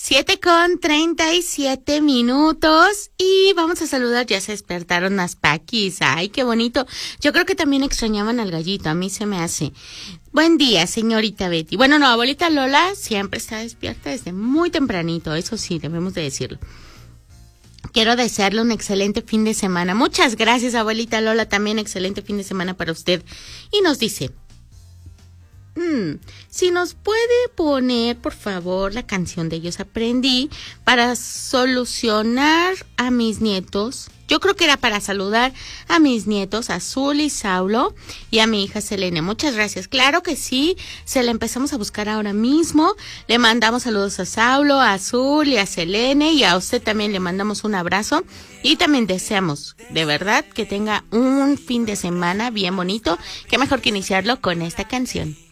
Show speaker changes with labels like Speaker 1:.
Speaker 1: 7:37 y vamos a saludar, ya se despertaron las Paquis, ay, qué bonito. Yo creo que también extrañaban al gallito, a mí se me hace. Buen día, señorita Betty. Bueno, no, abuelita Lola siempre está despierta desde muy tempranito, eso sí, debemos de decirlo. Quiero desearle un excelente fin de semana. Muchas gracias, abuelita Lola, también excelente fin de semana para usted. Y nos dice... si nos puede poner, por favor, la canción de Ellos Aprendí para solucionar a mis nietos. Yo creo que era para saludar a mis nietos, a Azul y Saulo, y a mi hija Selene. Muchas gracias. Claro que sí, se la empezamos a buscar ahora mismo. Le mandamos saludos a Saulo, a Azul y a Selene, y a usted también le mandamos un abrazo. Y también deseamos, de verdad, que tenga un fin de semana bien bonito. Qué mejor que iniciarlo con esta canción.